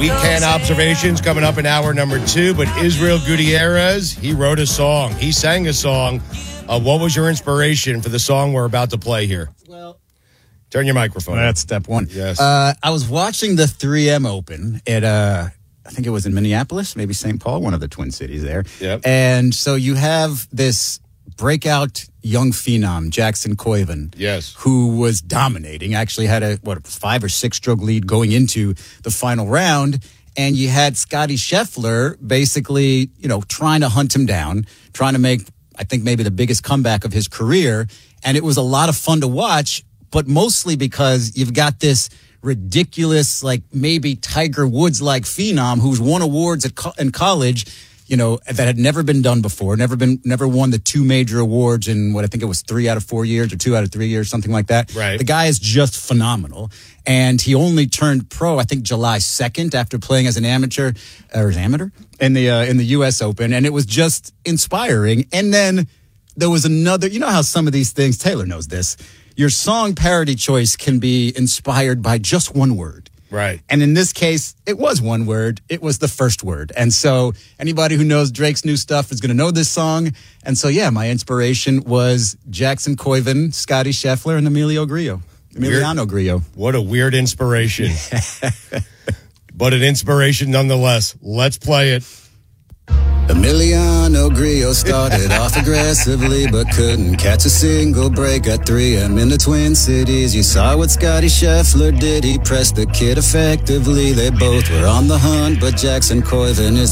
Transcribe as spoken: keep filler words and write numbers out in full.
Weekend observations coming up in hour number two. But Israel Gutierrez, he wrote a song. He sang a song. Uh, what was your inspiration for the song we're about to play here? Well, turn your microphone. Well, that's step one. Yes. Uh, I was watching the three M Open at, uh, I think it was in Minneapolis, maybe Saint Paul, one of the Twin Cities there. Yep. And so you have this breakout young phenom, Jackson Koiven. Yes. Who was dominating, actually had a, what, five or six stroke lead going into the final round. And you had Scotty Scheffler basically, you know, trying to hunt him down, trying to make, I think, maybe the biggest comeback of his career. And it was a lot of fun to watch, but mostly because you've got this ridiculous, like maybe Tiger Woods-like phenom who's won awards at co- in college, you know, that had never been done before, never been, never won the two major awards in what I think it was three out of four years or two out of three years, something like that. Right. The guy is just phenomenal. And he only turned pro, I think, July second after playing as an amateur, or as amateur in the, uh, in the U S Open. And it was just inspiring. And then there was another, you know how some of these things, Taylor knows this, your song parody choice can be inspired by just one word. Right. And in this case, it was one word. It was the first word. And so anybody who knows Drake's new stuff is going to know this song. And so, yeah, my inspiration was Jackson Koiven, Scotty Scheffler, and Emilio Grillo. Emiliano weird. Grillo. What a weird inspiration. But an inspiration nonetheless. Let's play it. Emiliano Grillo started off aggressively, but couldn't catch a single break at three M in the Twin Cities. You saw what Scotty Scheffler did. He pressed the kid effectively. They both were on the hunt, but Jackson Koiven is